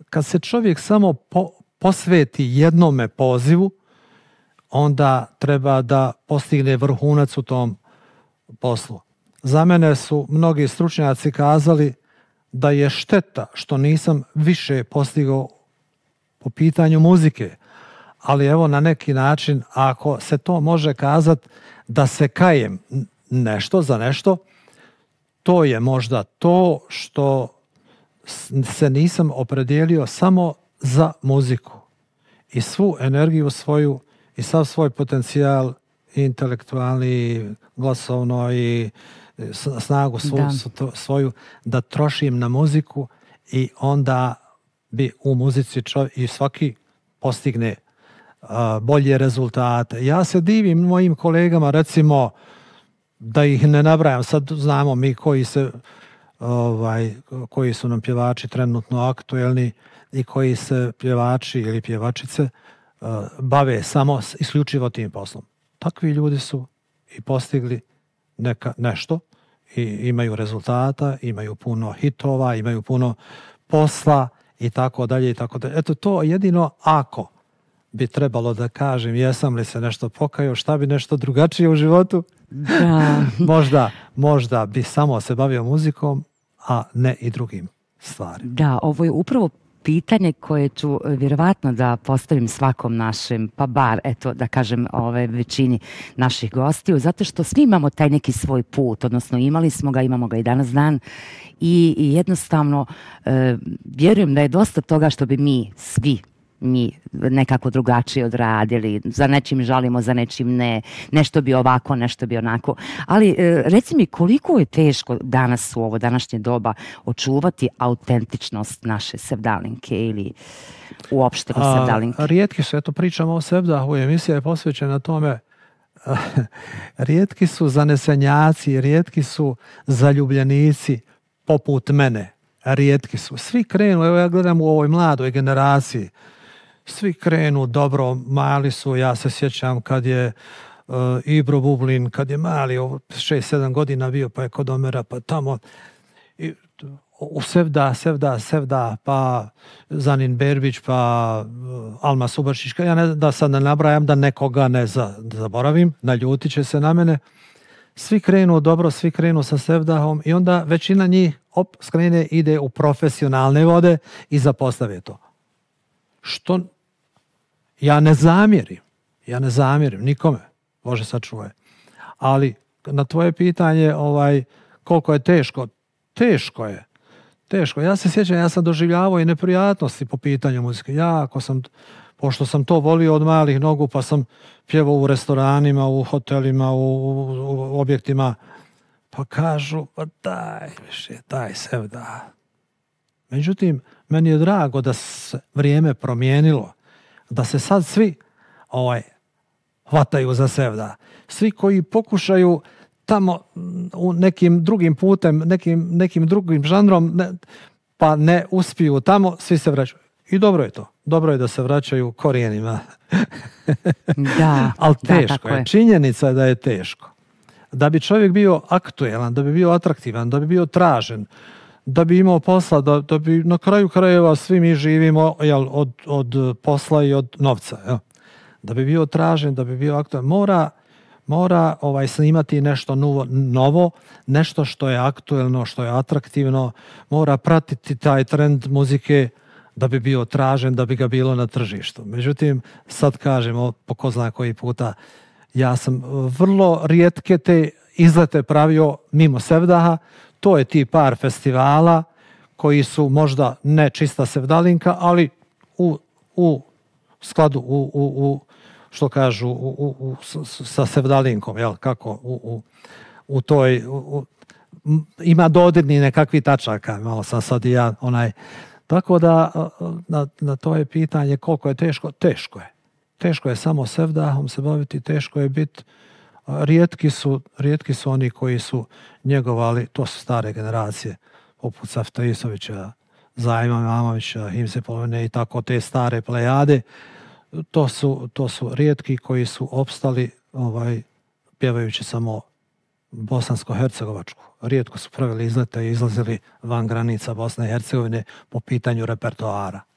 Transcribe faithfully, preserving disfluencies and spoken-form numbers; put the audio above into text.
kad se čovjek samo po, posveti jednome pozivu, onda treba da postigne vrhunac u tom poslu. Za mene su mnogi stručnjaci kazali da je šteta što nisam više postigao po pitanju muzike, ali evo na neki način, ako se to može kazati da se kajem nešto za nešto, to je možda to što se nisam opredijelio samo za muziku i svu energiju svoju i sav svoj potencijal intelektualni, glasovno i snagu svu, da. svoju da trošim na muziku i onda bi u muzici čovjek i svaki postigne uh, bolje rezultate. Ja se divim mojim kolegama, recimo, da ih ne nabrajam, sad znamo mi koji se ovaj, koji su nam pjevači trenutno aktuelni i koji se pjevači ili pjevačice uh, bave samo isključivo tim poslom. Takvi ljudi su i postigli neka, nešto i imaju rezultata, imaju puno hitova, imaju puno posla i tako dalje i tako dalje. Eto, to jedino ako bi trebalo da kažem jesam li se nešto pokajao, šta bi nešto drugačije u životu, da. možda, možda bi samo se bavio muzikom, a ne i drugim stvarima. Da, ovo je upravo pitanje koje ću vjerovatno da postavim svakom našem, pa bar, eto, da kažem, ove većini naših gostiju, zato što svi imamo taj neki svoj put, odnosno imali smo ga, imamo ga i danas dan i, i jednostavno e, vjerujem da je dosta toga što bi mi svi mi nekako drugačije odradili, za nečim žalimo, za nečim ne, nešto bi ovako, nešto bi onako. Ali reci mi, koliko je teško danas u ovo današnje doba očuvati autentičnost naše sevdalinke ili uopšte u sevdalinke? Rijetki su, eto pričamo o sevdahu, emisija je posvećena tome, rijetki su zanesenjaci, rijetki su zaljubljenici poput mene, rijetki su. Svi krenu, evo ja gledam u ovoj mladoj generaciji, svi krenu dobro, mali su, ja se sjećam kad je uh, Ibro Bublin, kad je mali, šest sedam godina bio, pa je kod Omera, pa tamo, i, u Sevda, Sevda, Sevda, pa Zanin Berbić, pa uh, Alma Subašićka, ja ne, da sad ne nabrajam, da nekoga ne za, zaboravim, naljutit će se na mene. Svi krenu dobro, svi krenu sa Sevdahom i onda većina njih op, skrene, ide u profesionalne vode i zapostave to. Što ja ne zamjerim, ja ne zamjerim nikome, Bože sačuvaj. Ali na tvoje pitanje, ovaj, koliko je teško, teško je, teško. Ja se sjećam, ja sam doživljavao i neprijatnosti po pitanju muzike. Ja, ako sam, pošto sam to volio od malih nogu, pa sam pjevao u restoranima, u hotelima, u, u, u objektima, pa kažu, pa daj više, daj sevda. Međutim, meni je drago da se vrijeme promijenilo, da se sad svi ovaj, hvataju za sevda. Svi koji pokušaju tamo u nekim drugim putem, nekim, nekim drugim žanrom, ne, pa ne uspiju tamo, svi se vraćaju. I dobro je to. Dobro je da se vraćaju korijenima. Da, ali teško da, je. je. Činjenica je da je teško. Da bi čovjek bio aktuelan, da bi bio atraktivan, da bi bio tražen, da bi imao posla, da, da bi na kraju krajeva svi mi živimo jel, od, od posla i od novca. Jel. Da bi bio tražen, da bi bio aktuelan, mora, mora ovaj, snimati nešto novo, novo, nešto što je aktuelno, što je atraktivno, mora pratiti taj trend muzike da bi bio tražen, da bi ga bilo na tržištu. Međutim, sad kažemo, po ko zna koji puta, ja sam vrlo rijetke te izlete pravio mimo sevdaha. To je ti par festivala koji su možda ne čista sevdalinka, ali u, u skladu, u, u, u što kažu, u, u, u, sa sevdalinkom, jel, kako, u, u, u toj, u, u, ima dodirni nekakvi tačaka, malo sam sad i ja, onaj, tako da, na, na to je pitanje koliko je teško, teško je. Teško je samo sevdahom se baviti, teško je biti. Rijetki su, rijetki su oni koji su njegovali, to su stare generacije, poput Safta Isovića, Zajma Mamovića, Himse Polovine i tako te stare plejade. To su, to su rijetki koji su opstali ovaj, pjevajući samo bosansko-hercegovačku. Rijetko su pravili izlete i izlazili van granica Bosne i Hercegovine po pitanju repertoara.